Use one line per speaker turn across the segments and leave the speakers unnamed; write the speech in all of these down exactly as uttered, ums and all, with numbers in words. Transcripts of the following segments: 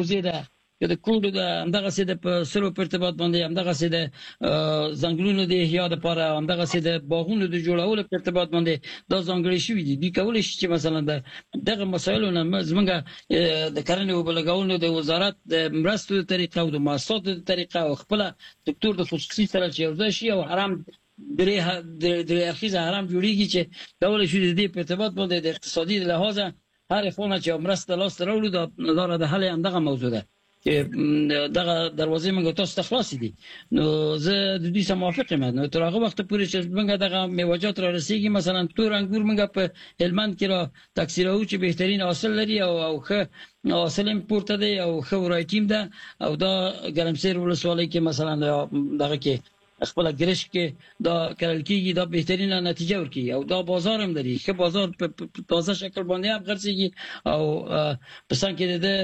حوزې ده که د کونډو ده همدغسې د په سرو په ارتباط باندې همدغسې د ځنګلونو د احیا دپاره همدغسې د باغونو د جوړولو په ارتباط باندې دا ځانګړي شوي دي. دوی کولی شي چې مثلا د دغه مسایلو نه زموږ د کرنې اوبه لګولو د وزارت د مرستو د طریقه او د مؤسساتو د طریقه او خپله سکتور د خصوصي سره چې یو ځای شي او حرام درې درې اخیزه حرام جوړېږي چې کولی شي د دې په ارتباط باندې د اقتصادي لحاظه هر خوا نه چې مرسته لاسته راوړو دا لاره د حل همدغه موضوع ده چې دغه دروازې موږ تاسو ته خلاصې دي. نو زه د دوی سره موافق یم. نو تر هغه وخته پورې چې موږ دغه میوجات را رسېږي مثلا تور انګور موږ په هلمند کې را تکثیروو چې بهترین حاصل لري او او ښه حاصل یې پورته دی او ښه ورایټیم ده او دا ګرمسیر ولسوالۍ کې مثلا دغه کې خپل ګرش کې دا کرل کېږي دا بهترینه نتیجه ورکوي او دا بازار هم لري ښه بازار په تازه شکل باندې هم خرڅېږي او په څنګ کې د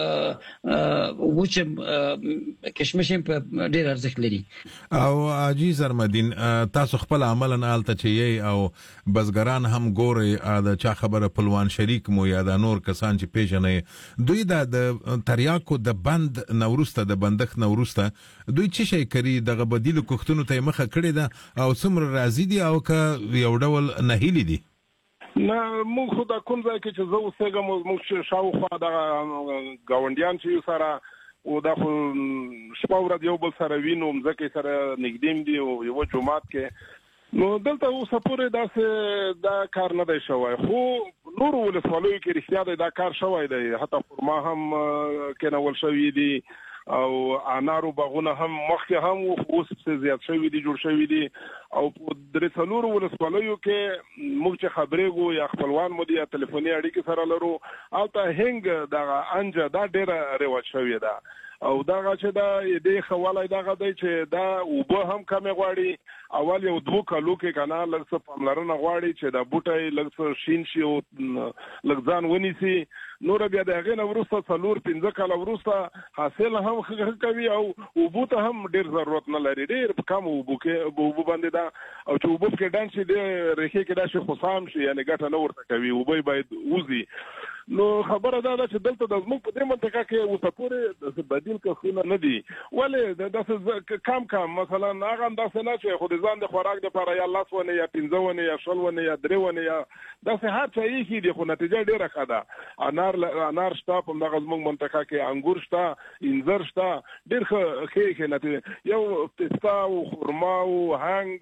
وچ کشمش هم په ډېر ارزښت لري.
او حاجي زرمدین تاسو خپل عملا هلته چې یې او بزګران هم ګورئ د چا خبره پلوان شریک مو یا د نور کسان چې پیژنئ دوی د تریاکو د بند نه وروسته د بندښت نه وروسته دوی څه شی کوي دغه بدیلو کوښتنو ته یې مخه کړې ده او څومره راضي دي او که یو ډول نهیلي دي؟
نه موږ خو دا کوم ځای کې چې زه اوسېږم موږ شاوخوا دغه ګاونډیان چې یو سره او دا خو شپه ورځ یو بل سره وینو مځکې سره نږدې دي او یوه جومات کې نو دلته اوسه پورې داسې دا کار نه دی شوی خو نورو ولسوالیو کې رښتیا دی دا کار شوی دی حتی خرما هم کېنول شوي دي او انارو باغونه هم مخکې هم اوس زیات شوي دي جوړ شوي دي او په درې څلورو ولسوالیو کې موږ چې خبرېږو یا خپلوان مو دي یا تلیفوني اړیکې سره لرو هلته هنګ دغه انجه دا ډېره رواج شوې ده او دغه چې دا دې ښه والی دغه دی چې دا اوبه هم کمې غواړي اول یو دوه کالو کې که نه لږ څه پاملرنه غواړي چې دا بوټی لږ څه شین شي او لږ ځان ونیسي نور بیا د هغې نه وروسته څلور پنځه کاله وروسته حاصل هم ښه کوي او اوبو ته هم ډېر ضرورت نه لري ډېر په کم اوبو کې اوبو باندې دا او چې اوبه پکې ډنډ شي ډېر ریښې کې داسې خوسام شي یعنې ګټه نه ورته کوي اوبه یې باید وځي. نو خبره دا ده چې دلته د زموږ په دې منطقه کې اوسه پورې بدیل کښتونه نه دي ولې داسې کم کم مثلا هغه هم داسې نه چې خو د ځان د خوراک دپاره یا لس ونې یا پنځه ونې یا شل ونې یا درې ونې یا داسې هر څه ایښي دي خو نتیجه ډېره ښه ده. انار انار شته په همدغه زموږ منطقه کې انګور شته انځر شته ډېر ښه ښې ښې نتیجه یو پسته او خرما او هنګ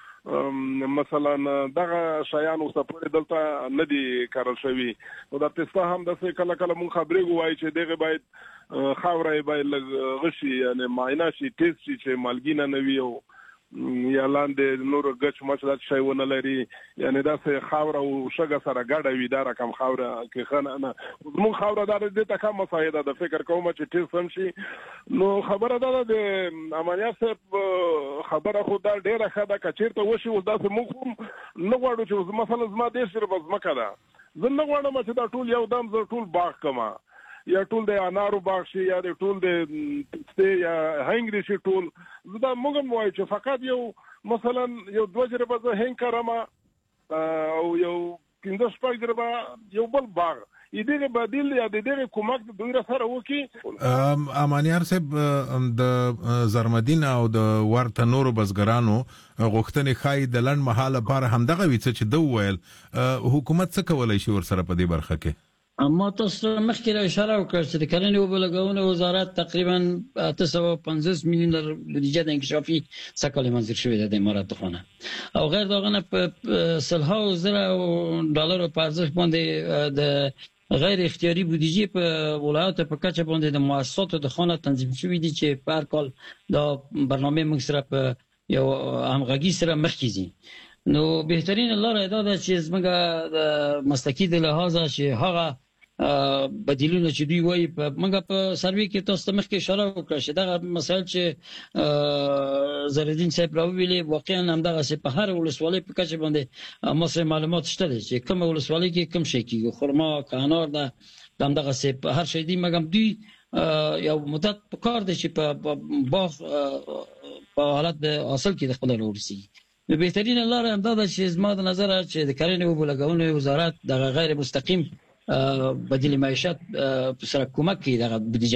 مثلا دغه شیان اوسه پورې دلته نه دي کرل شوي نو دا پسته هم داسې کله کله مونږ خبرېږو وایي چې دغې باید خاوره یې باید لږ غشي یعنې معاینه شي ټیسټ شي چې مالګینه نه وي او یا لاندې نور ګچ مچ داسې شی ونه لري یعنې داسې خاوره او شګه سره ګډه وي دا رقم خاوره کې ښه نه نه زموږ خاوره دا دې ته کم مساعده ده فکر کوم چې ټیسټ هم شي نو خبره دا ده د امانیت صاحب خبره خو دا ډېره ښه ده که چېرته وشي اوس داسې موږ هم نه غواړو چې مثلا زما دېرش جریبه ځمکه ده زه نه غواړم چې دا ټول یو دم زه ټول باغ کړم یا ټول د انارو باغ شي یا د ټول د پستې یا هنګ دي شي ټول زه دا موږ هم وایو چې فقط یو مثلا یو دوه جریبه زه هنګ کرم او یو پنځه شپږ جریبه یو بل باغ ی دغه بدیل یا د دغه کومک د دوی سره وکي.
امانیار صاحب د زرمدین او د ورته نورو بزګرانو غوښتنې ښایي د لنډ مهاله لپاره همدغه وي څه چې ده وویل حکومت څه کولی شي ورسره په دې برخه کې؟
اما تاسو مخکې را اشاره وکړه چې د کرنې اوبه لګونې وزارت تقریبا اته سوه پنځوس میلیونه بودیجه د انکشافي سږ کال منظور شوې ده د اماراتو خانه او غیر د هغه نه په سلهاوو زره ډالرو په ارزښت باندې د غیر اختیاري بودیجې په ولایاتو په کچه باندې د مؤسساتو د خانه تنظیم شوي دي چې په هر کال دا برنامه موږ سره په یو همغږي سره مخکې ځي. نو بهترین لاره دا ده چې زموږ د مسلکي د لحاظه چې هغه بدیلونه چې دوی وایي موږ په سروې کې تاسو ته مخکې اشاره وکړه چې دغه مسایل چې زرالدین صاحب راوویلې واقعا همدغسې په هر ولسوالۍ په کچه باندې ماسره معلومات شته دی چې کومه ولسوالۍ کې کوم شی کېږي خرما که انار ده همدغسې په هر شی دي مګم دوی یو مدت په کار دی چې په باغ په حالت د حاصل کې د خپله راورسېږي. نو بهترینه لاره همدا ده چې زما د نظره چې د کرنې اوبه لګونې وزارت دغه غیر مستقیم بدیل معیشت سره کومک کوي دغه بودیجه